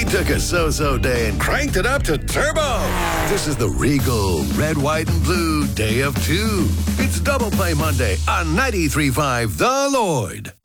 took a so-so day and cranked it up to turbo. This is the Regal Red, White, and Blue Day of Two. It's Double Play Monday on 93.5 The Lloyd.